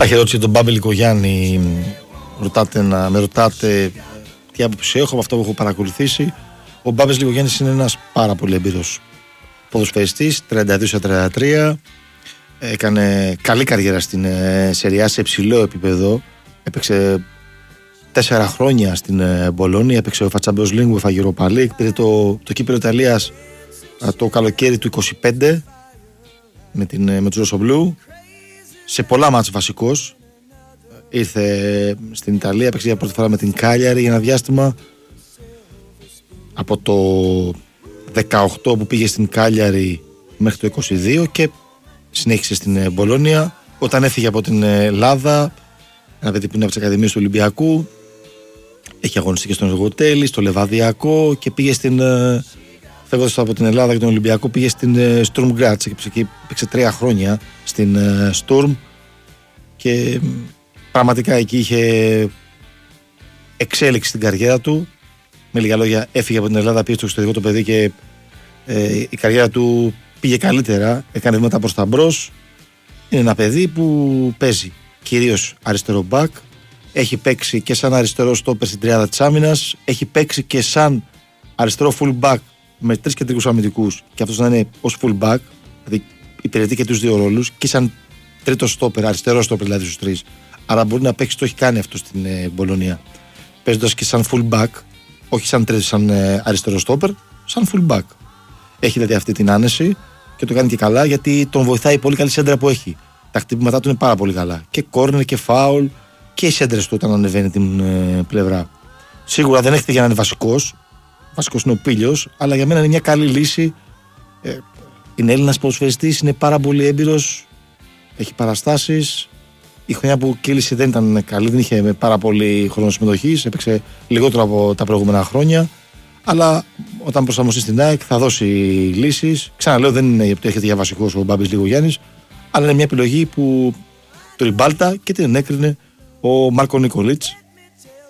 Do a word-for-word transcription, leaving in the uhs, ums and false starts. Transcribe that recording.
Υπάρχει ερώτηση για τον Μπάμπη Λικογιάννη. Ρωτάτε να με ρωτάτε τι άποψη έχω από αυτό που έχω παρακολουθήσει. Ο Μπάμπης Λικογιάννης είναι ένας πάρα πολύ εμπειρός ποδοσφαιριστής, τριάντα δύο στα τριάντα τρία. Έκανε καλή καριέρα στην Σεριά σε υψηλό επίπεδο. Έπαιξε τέσσερα χρόνια στην Μπολόνια, έπαιξε ο Champions League, UEFA Europa League, πήρε το, το κύπελλο Ιταλίας το καλοκαίρι του είκοσι πέντε με, την, με τους Ροσομπλού. Σε πολλά μάτς βασικός. Ήρθε στην Ιταλία, έπαιξε για πρώτη φορά με την Κάλιαρη για ένα διάστημα. Από το δεκαοκτώ που πήγε στην Κάλιαρη μέχρι το είκοσι δύο και συνέχισε στην Μπολόνια. Όταν έφυγε από την Ελλάδα, ένα παιδί που είναι από τις Ακαδημίες του Ολυμπιακού, έχει αγωνιστεί και στον Εργοτέλη, στο Λεβαδιακό και πήγε στην. Φεύγοντας από την Ελλάδα και τον Ολυμπιακό, πήγε στην Sturm Graz και παίξε τρία χρόνια στην Sturm και πραγματικά εκεί είχε εξέλιξη στην καριέρα του. Με λίγα λόγια, έφυγε από την Ελλάδα, πήγε στο εξωτερικό το παιδί και ε, η καριέρα του πήγε καλύτερα, έκανε βήματα προς τα μπρος. Είναι ένα παιδί που παίζει κυρίως αριστερό μπακ, έχει παίξει και σαν αριστερό στόπερ στην τριάδα της άμυνας, έχει παίξει και σαν αριστερό full back με τρεις κεντρικούς αμυντικούς και αυτός να είναι ως full back, δηλαδή υπηρετεί και τους δύο ρόλους, και σαν τρίτο στόπερ, αριστερό στόπερ δηλαδή στους τρεις. Άρα μπορεί να παίξει, το έχει κάνει αυτό στην ε, Μπολονία. Παίζοντας και σαν full back, όχι σαν τρίτο, σαν ε, αριστερό στόπερ, σαν full back. Έχει δηλαδή αυτή την άνεση και το κάνει και καλά, γιατί τον βοηθάει η πολύ καλή σέντρα που έχει. Τα χτυπήματά του είναι πάρα πολύ καλά. Και κόρνερ και φάουλ και οι σέντρες του όταν ανεβαίνει την ε, πλευρά. Σίγουρα δεν έχετε για να είναι βασικός. Βασικός είναι ο Πίλιος, αλλά για μένα είναι μια καλή λύση. Ε, είναι Έλληνας ποδοσφαιριστής, είναι πάρα πολύ έμπειρος, έχει παραστάσεις. Η χρονιά που κύλησε δεν ήταν καλή, δεν είχε πάρα πολύ χρόνο συμμετοχής, έπαιξε λιγότερο από τα προηγούμενα χρόνια. Αλλά όταν προσαρμοστεί στην ΑΕΚ θα δώσει λύσεις. Ξαναλέω, δεν είναι ότι έρχεται για βασικός ο Μπάμπης Λικογιάννης, αλλά είναι μια επιλογή που το ριμπάλτα και την ενέκρινε ο Μάρκο Νικολίτς